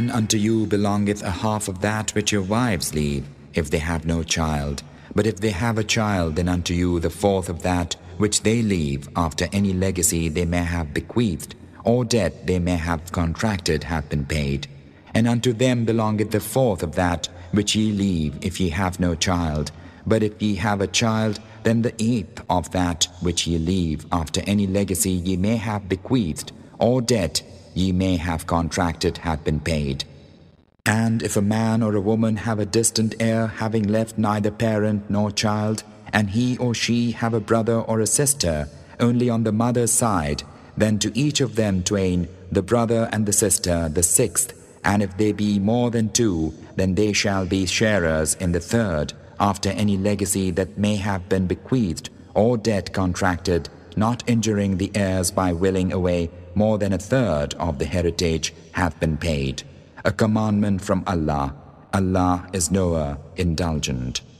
And unto you belongeth a half of that which your wives leave, if they have no child. But if they have a child, then unto you the fourth of that which they leave, after any legacy they may have bequeathed, or debt they may have contracted, hath been paid. And unto them belongeth the fourth of that which ye leave, if ye have no child. But if ye have a child, then the eighth of that which ye leave, after any legacy ye may have bequeathed, or debt ye may have contracted, hath been paid. And if a man or a woman have a distant heir, having left neither parent nor child, and he or she have a brother or a sister, only on the mother's side, then to each of them twain, the brother and the sister, the sixth, and if they be more than two, then they shall be sharers in the third, after any legacy that may have been bequeathed, or debt contracted, not injuring the heirs by willing away more than a third of the heritage, hath been paid. A commandment from Allah. Allah is knower, indulgent.